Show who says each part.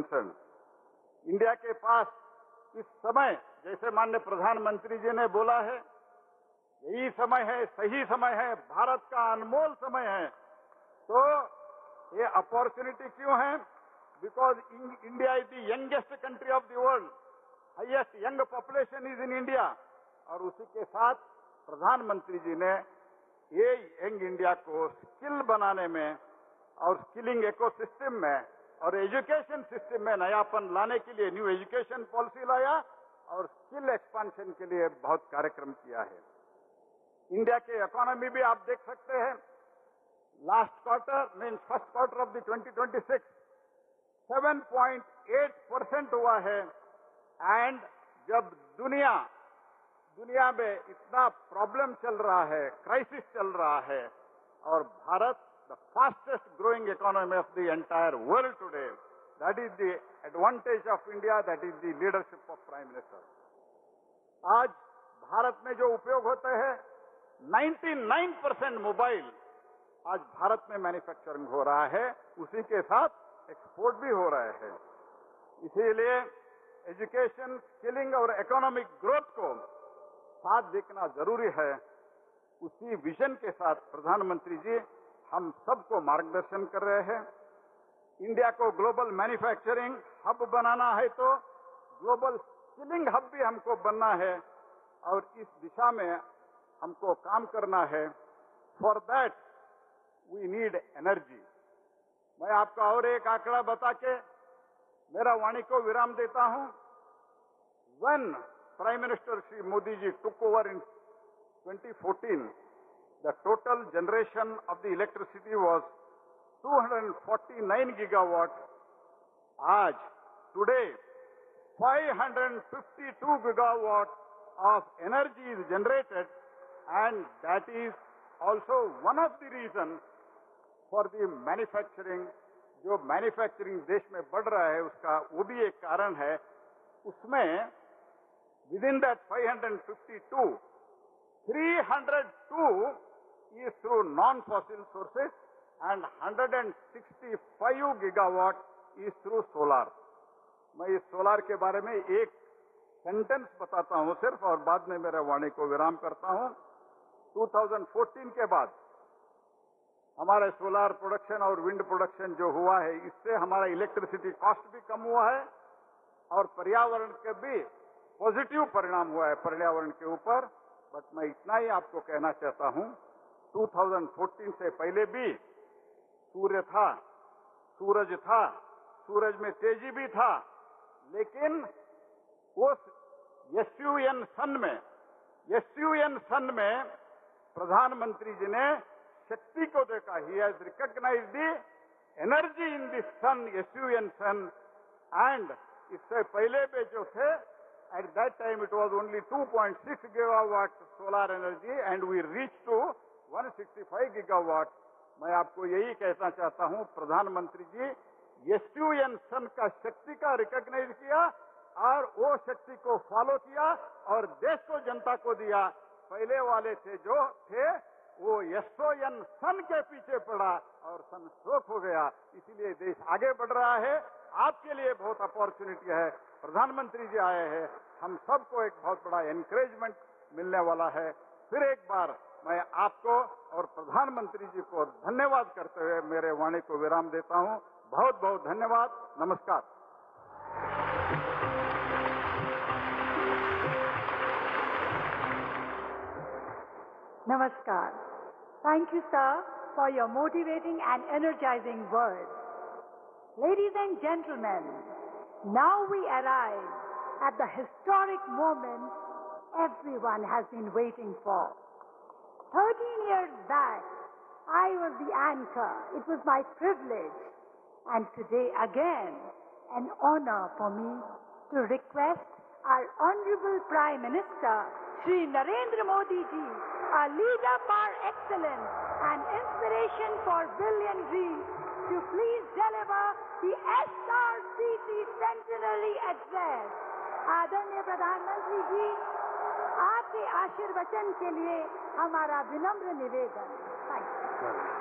Speaker 1: Concern. India के पास इस समय, जैसे माननीय प्रधानमंत्री जी ने बोला है, यही समय है, सही समय है, भारत का अनमोल समय है। तो ये अपॉर्चुनिटी क्यों है? Because India is the youngest country of the world, highest young population is in India. और उसी के साथ प्रधानमंत्री जी ने ये यंग इंडिया को स्किल बनाने में और स्किलिंग इकोसिस्टम में और एजुकेशन सिस्टम में नयापन लाने के लिए न्यू एजुकेशन पॉलिसी लाया और स्किल एक्सपांशन के लिए बहुत कार्यक्रम किया है। इंडिया के इकोनॉमी भी आप देख सकते हैं, last quarter mean first quarter of the 2026 7.8% हुआ है। एंड जब दुनिया में इतना प्रॉब्लम चल रहा है, क्राइसिस चल रहा है, और Bharat the fastest growing economy of the entire world today, that is the advantage of India, that is the leadership of prime minister. आज भारत में जो उपयोग होते हैं 99% मोबाइल आज भारत में मैन्युफैक्चरिंग हो रहा है, उसी के साथ एक्सपोर्ट भी हो रहे हैं। इसीलिए एजुकेशन, स्किलिंग और इकोनॉमिक ग्रोथ को साथ देखना जरूरी है। उसी विजन के साथ प्रधानमंत्री जी हम सबको मार्गदर्शन कर रहे हैं। इंडिया को ग्लोबल मैन्युफैक्चरिंग हब बनाना है तो ग्लोबल स्किलिंग हब भी हमको बनना है, और इस दिशा में हमको काम करना है। For that we need energy. मैं आपको और एक आंकड़ा बता के मेरा वाणी को विराम देता हूं। When Prime Minister Shri Modi ji took over in 2014, the total generation of the electricity was 249 gigawatt. आज, today, 552 gigawatt of energy is generated, and that is also one of the reasons for the manufacturing. जो manufacturing देश में बढ़ रहा है उसका वो भी एक कारण है। उसमें within that 552, 302 is through non-fossil sources and 165 gigawatt is through solar. मैं इस सोलार के बारे में एक सेंटेंस बताता हूं सिर्फ, और बाद में मेरा वाणी को विराम करता हूं। 2014 के बाद हमारे सोलार प्रोडक्शन और विंड प्रोडक्शन जो हुआ है, इससे हमारा इलेक्ट्रिसिटी कॉस्ट भी कम हुआ है और पर्यावरण के भी पॉजिटिव परिणाम हुआ है पर्यावरण के ऊपर। बट मैं इतना ही आपको कहना चाहता हूं, 2014 से पहले भी सूर्य था, सूरज था, सूरज में तेजी भी था, लेकिन उस एसयूएन सन में प्रधानमंत्री जी ने शक्ति को देखा। He has recognised the energy in the sun, SUN sun. And इससे पहले भी जो थे, at that time it was only 2.6 gigawatt solar energy and we reached to 165 gigawatt. मैं आपको यही कहना चाहता हूं, प्रधानमंत्री जी एसयूएन सन का शक्ति का रिकॉग्नाइज किया और वो शक्ति को फॉलो किया और देश को, जनता को दिया। पहले वाले थे जो थे वो एसओएन सन के पीछे पड़ा और सन स्ट्रोक हो गया। इसीलिए देश आगे बढ़ रहा है। आपके लिए बहुत अपॉर्चुनिटी है, प्रधानमंत्री जी आए हैं, हम सबको एक बहुत बड़ा एनकरेजमेंट मिलने वाला है। फिर एक बार मैं आपको और प्रधानमंत्री जी को धन्यवाद करते हुए मेरे वाणी को विराम देता हूं। बहुत बहुत धन्यवाद। नमस्कार।
Speaker 2: Namaskar. Thank you, sir, for your motivating and energizing words. Ladies and gentlemen, now we arrive at the historic moment everyone has been waiting for. 13 years back, I was the anchor. It was my privilege. And today again, an honor for me to request our Honorable Prime Minister, Shri Narendra Modi ji, a leader par excellence and inspiration for billion dreams, to please deliver the SRCC Centenary Address. आदरणीय प्रधानमंत्री जी, आपके आशीर्वचन के लिए हमारा विनम्र निवेदन। Thank you.